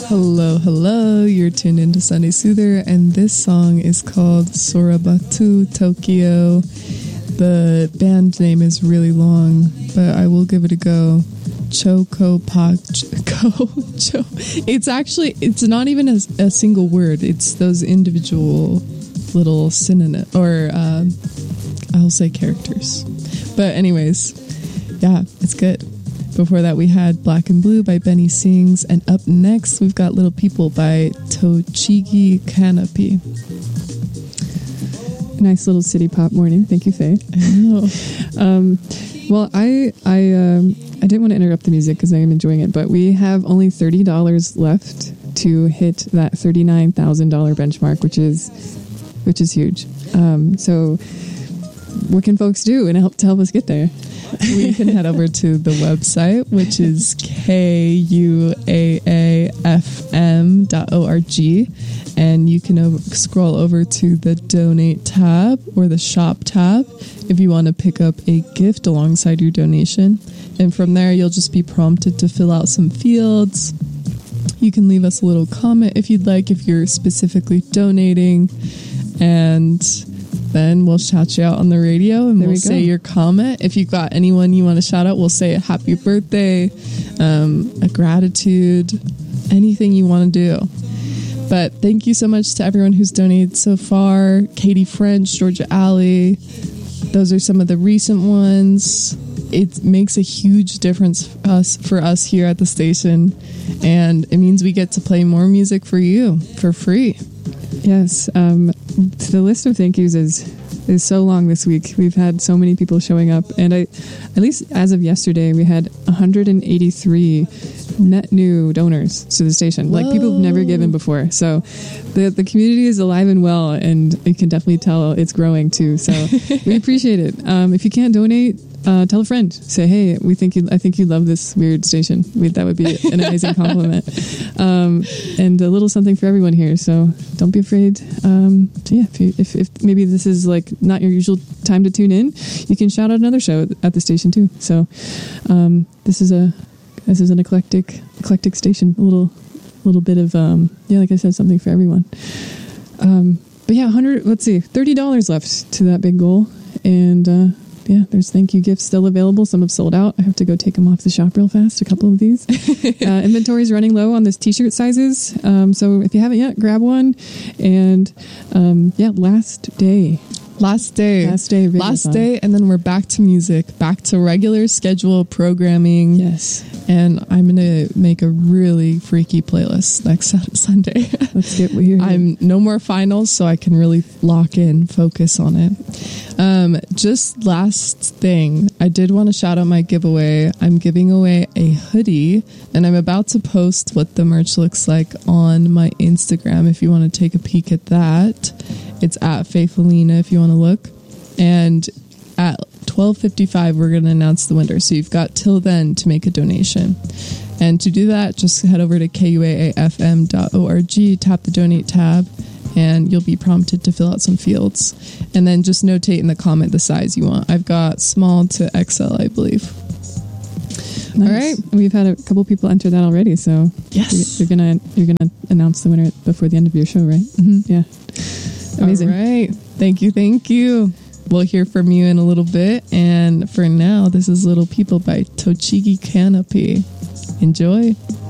Hello, hello. You're tuned into Sunday Soother, and this song is called Sorabatu Tokyo. The band name is really long, but I will give it a go. Choco. It's not even a single word. It's those individual little synonym, or I'll say characters. But anyways, yeah, it's good. Before that, we had Black and Blue by Benny Sings. And up next, we've got Little People by Tochigi Canopy. Nice little city pop morning. Thank you, Faye. I know. Well, I didn't want to interrupt the music because I am enjoying it, but we have only $30 left to hit that $39,000 benchmark, which is huge. So what can folks do to help us get there? We can head over to the website, which is kuaafm.org, and you can scroll over to the donate tab or the shop tab if you want to pick up a gift alongside your donation. And from there, you'll just be prompted to fill out some fields. You can leave us a little comment if you'd like, if you're specifically donating, and then we'll shout you out on the radio, and we'll say your comment. If you've got anyone you want to shout out, we'll say a happy birthday, a gratitude, anything you want to do. But thank you so much to everyone who's donated so far. Katie French, Georgia Alley. Those are some of the recent ones. It makes a huge difference for us here at the station, and it means we get to play more music for you for free. Yes, the list of thank yous is so long this week. We've had so many people showing up, and at least as of yesterday, we had 183 net new donors to the station. Whoa. Like people who've never given before. So the community is alive and well, and you can definitely tell it's growing too. So we appreciate it. If you can't donate, tell a friend. Say, hey, I think you love this weird station. That would be an amazing compliment. And a little something for everyone here. So don't be afraid. If maybe this is like not your usual time to tune in, you can shout out another show at the station too. So this is an eclectic station. A little bit of like I said, something for everyone. But yeah, $30 left to that big goal, and there's thank you gifts still available. Some have sold out. I have to go take them off the shop real fast, a couple of these. Inventory is running low on this t-shirt sizes. So if you haven't yet, grab one. And last day, and then we're back to music, back to regular schedule programming. Yes. And I'm going to make a really freaky playlist next Sunday. Let's get weird. I'm no more finals, so I can really focus on it. Just last thing, I did want to shout out my giveaway. I'm giving away a hoodie, and I'm about to post what the merch looks like on my Instagram if you want to take a peek at that. It's at Faithlina if you want to look. And at 12:55, we're going to announce the winner. So you've got till then to make a donation. And to do that, just head over to kuaafm.org, tap the donate tab, and you'll be prompted to fill out some fields. And then just notate in the comment the size you want. I've got small to XL, I believe. Nice. All right. We've had a couple people enter that already, so yes, you're gonna announce the winner before the end of your show, right? Mm-hmm. Yeah. Amazing. All right. Thank you. We'll hear from you in a little bit. And for now, this is Little People by Tochigi Canopy. Enjoy.